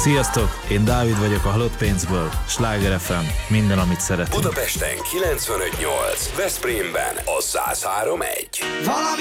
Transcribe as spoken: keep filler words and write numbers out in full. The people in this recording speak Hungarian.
Sziasztok, én Dávid vagyok a Halott Pénzből, Sláger ef em, minden, amit szeretünk. Budapesten kilencvenöt nyolc, Veszprémben a száz három egy. Valami